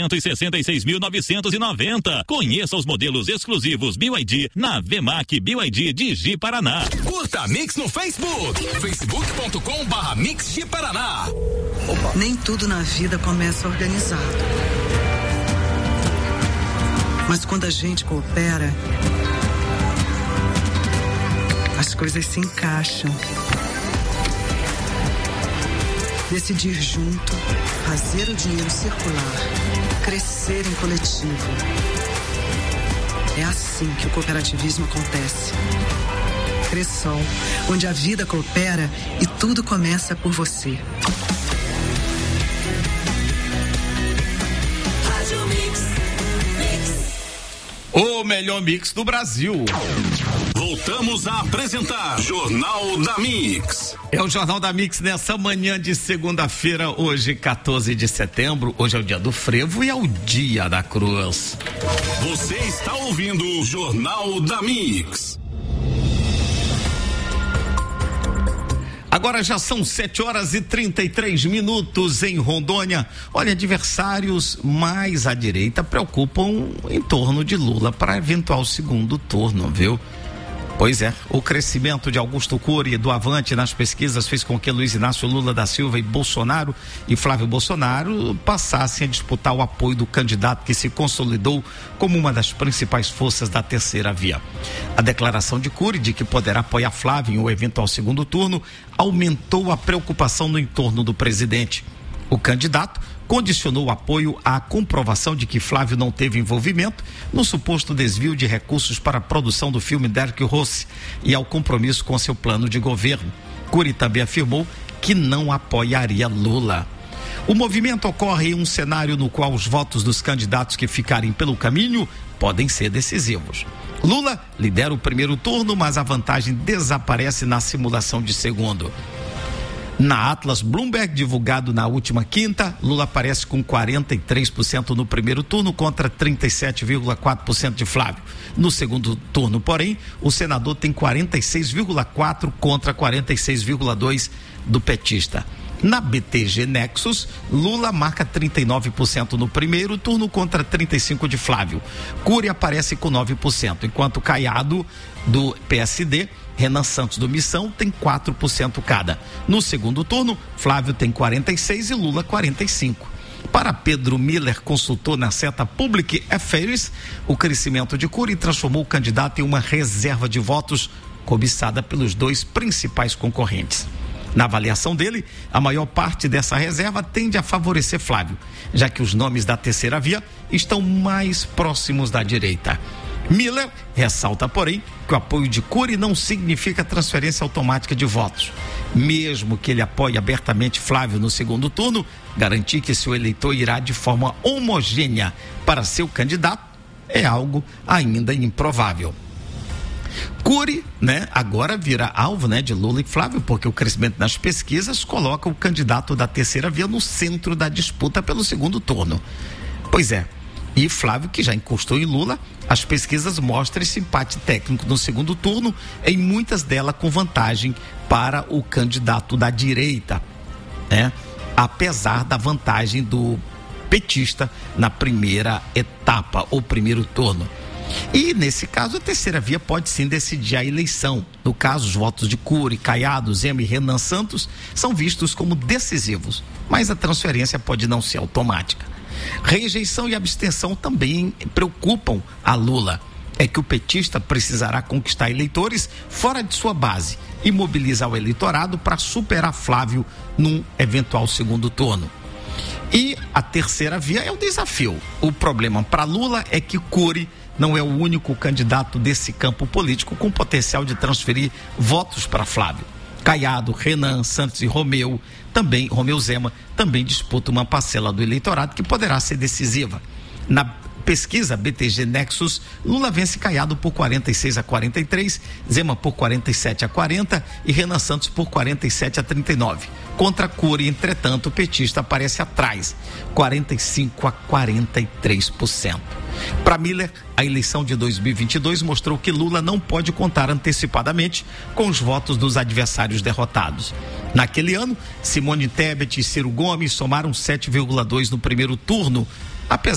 166.990. Conheça os modelos exclusivos BYD na VMAC BYD de Ji Paraná. Curta a Mix no Facebook, facebook.com/Mix Ji Paraná. Nem tudo na vida começa organizado. Mas quando a gente coopera, as coisas se encaixam. Decidir junto, fazer o dinheiro circular, crescer em coletivo. É assim que o cooperativismo acontece. Cressol, onde a vida coopera e tudo começa por você. O melhor mix do Brasil. Voltamos a apresentar Jornal da Mix. É o Jornal da Mix nessa manhã de segunda-feira, hoje 14 de setembro. Hoje é o dia do frevo e é o dia da cruz. Você está ouvindo o Jornal da Mix. Agora já são 7h33 em Rondônia. Olha, adversários mais à direita preocupam em torno de Lula para eventual segundo turno, viu? Pois é, o crescimento de Augusto Cury do Avante nas pesquisas fez com que Luiz Inácio Lula da Silva e Flávio Bolsonaro passassem a disputar o apoio do candidato que se consolidou como uma das principais forças da terceira via. A declaração de Cury de que poderá apoiar Flávio em um eventual segundo turno aumentou a preocupação no entorno do presidente. O candidato condicionou o apoio à comprovação de que Flávio não teve envolvimento no suposto desvio de recursos para a produção do filme Derek Rossi e ao compromisso com seu plano de governo. Cury também afirmou que não apoiaria Lula. O movimento ocorre em um cenário no qual os votos dos candidatos que ficarem pelo caminho podem ser decisivos. Lula lidera o primeiro turno, mas a vantagem desaparece na simulação de segundo. Na Atlas Bloomberg, divulgado na última quinta, Lula aparece com 43% no primeiro turno contra 37,4% de Flávio. No segundo turno, porém, o senador tem 46,4% contra 46,2% do petista. Na BTG Nexus, Lula marca 39% no primeiro turno contra 35% de Flávio. Cury aparece com 9%, enquanto Caiado, do PSD, Renan Santos do Missão tem 4% cada. No segundo turno, Flávio tem 46% e Lula 45%. Para Pedro Miller, consultor na Seta Public Affairs, o crescimento de Cury transformou o candidato em uma reserva de votos cobiçada pelos dois principais concorrentes. Na avaliação dele, a maior parte dessa reserva tende a favorecer Flávio, já que os nomes da terceira via estão mais próximos da direita. Miller ressalta, porém, que o apoio de Cury não significa transferência automática de votos. Mesmo que ele apoie abertamente Flávio no segundo turno, garantir que seu eleitor irá de forma homogênea para seu candidato é algo ainda improvável. Cury, agora vira alvo, de Lula e Flávio, porque o crescimento nas pesquisas coloca o candidato da terceira via no centro da disputa pelo segundo turno. Pois é, e Flávio, que já encostou em Lula, as pesquisas mostram esse empate técnico no segundo turno, em muitas delas com vantagem para o candidato da direita, apesar da vantagem do petista na primeira etapa, ou primeiro turno. E, nesse caso, a terceira via pode sim decidir a eleição. No caso, os votos de Cury, Caiado, Zema e Renan Santos são vistos como decisivos, mas a transferência pode não ser automática. Rejeição e abstenção também preocupam a Lula. É que o petista precisará conquistar eleitores fora de sua base e mobilizar o eleitorado para superar Flávio num eventual segundo turno. E a terceira via é o desafio. O problema para Lula é que Cury não é o único candidato desse campo político com potencial de transferir votos para Flávio. Caiado, Renan Santos e Romeu Zema também disputam uma parcela do eleitorado que poderá ser decisiva. Na pesquisa BTG Nexus, Lula vence Caiado por 46-43, Zema por 47-40 e Renan Santos por 47-39. Contra Cury, entretanto, o petista aparece atrás, 45-43%. Para Miller, a eleição de 2022 mostrou que Lula não pode contar antecipadamente com os votos dos adversários derrotados. Naquele ano, Simone Tebet e Ciro Gomes somaram 7,2% no primeiro turno, apesar